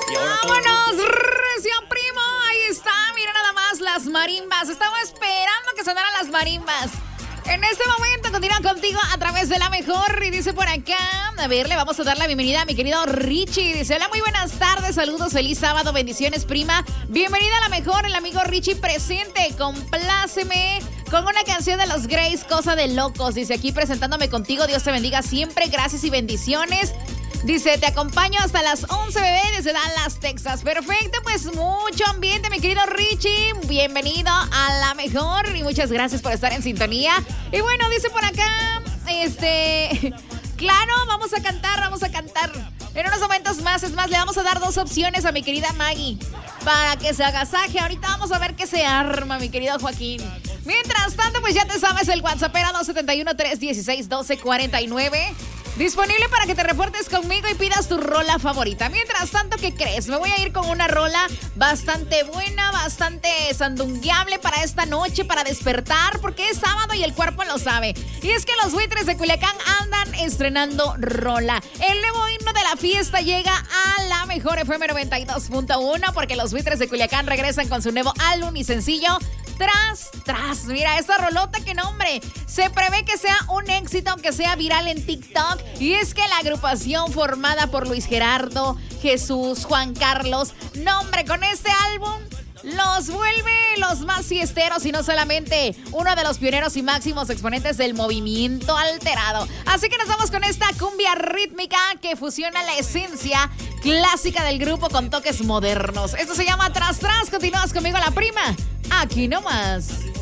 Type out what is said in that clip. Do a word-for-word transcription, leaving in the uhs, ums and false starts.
¡Vámonos, recio primo! Ahí está, mira nada más las marimbas. Estaba esperando que sonaran las marimbas. En este momento continúan contigo a través de La Mejor. Y dice por acá, a ver, le vamos a dar la bienvenida a mi querido Richie. Dice, hola, muy buenas tardes, saludos, feliz sábado, bendiciones, prima. Bienvenida a La Mejor, el amigo Richie presente. Compláceme con una canción de los Grace, Cosa de Locos. Dice, aquí presentándome contigo, Dios te bendiga siempre, gracias y bendiciones. Dice, te acompaño hasta las once, bebé, desde Dallas, Texas. Perfecto, pues mucho ambiente, mi querido Richie. Bienvenido a La Mejor y muchas gracias por estar en sintonía. Y bueno, dice por acá, este... Claro, vamos a cantar, vamos a cantar. En unos momentos más, es más, le vamos a dar dos opciones a mi querida Maggie para que se agasaje. Ahorita vamos a ver qué se arma, mi querido Joaquín. Mientras tanto, pues ya te sabes, el WhatsApp era dos siete uno, tres uno seis, uno dos cuatro nueve. Disponible para que te reportes conmigo y pidas tu rola favorita. Mientras tanto, ¿qué crees? Me voy a ir con una rola bastante buena, bastante sandungueable para esta noche, para despertar, porque es sábado y el cuerpo lo sabe. Y es que los buitres de Culiacán andan estrenando rola. El nuevo himno de la fiesta llega a La Mejor F M noventa y dos punto uno, porque los buitres de Culiacán regresan con su nuevo álbum y sencillo Tras, Tras. Mira, esta rolota, que nombre. Se prevé que sea un éxito, aunque sea viral en TikTok. Y es que la agrupación formada por Luis Gerardo, Jesús, Juan Carlos, nombre, con este álbum los vuelve los más fiesteros y no solamente uno de los pioneros y máximos exponentes del movimiento alterado. Así que nos vamos con esta cumbia rítmica que fusiona la esencia clásica del grupo con toques modernos. Esto se llama Tras Tras. Continúas conmigo, la prima. Aquí nomás.